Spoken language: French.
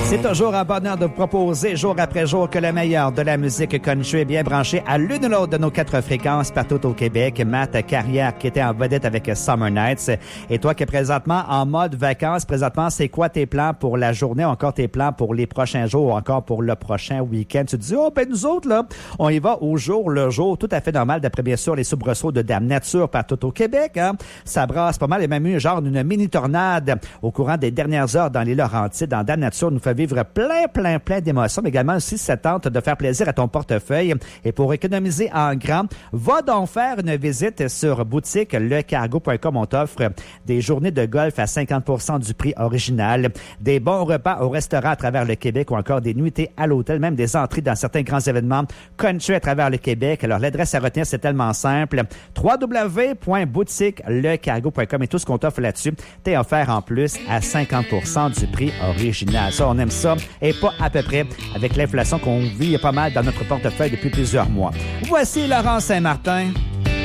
C'est toujours un bonheur de vous proposer jour après jour que le meilleur de la musique country est bien branché à l'une ou l'autre de nos 4 fréquences partout au Québec. Matt Carrière qui était en vedette avec Summer Nights. Et toi qui es présentement en mode vacances, présentement, c'est quoi tes plans pour la journée, encore tes plans pour les prochains jours, encore pour le prochain week-end? Tu te dis, oh ben nous autres, là, on y va au jour le jour, tout à fait normal d'après bien sûr les soubresauts de Dame Nature partout au Québec. Hein? Ça brasse pas mal, il y a même eu genre une mini-tornade au courant des dernières heures dans les Laurentides. Dans Dame Nature nous fait vivre plein d'émotions, mais également aussi ça tente de faire plaisir à ton portefeuille. Et pour économiser en grand, va donc faire une visite sur boutique lecargo.com. On t'offre des journées de golf à 50% du prix original, des bons repas au restaurant à travers le Québec ou encore des nuitées à l'hôtel, même des entrées dans certains grands événements country à travers le Québec. Alors l'adresse à retenir, c'est tellement simple. www.boutiquelecargo.com et tout ce qu'on t'offre là-dessus, t'es offert en plus à 50% du prix original. Ça, on aime ça. Et pas à peu près avec l'inflation qu'on vit pas mal dans notre portefeuille depuis plusieurs mois. Voici Laurent Saint-Martin.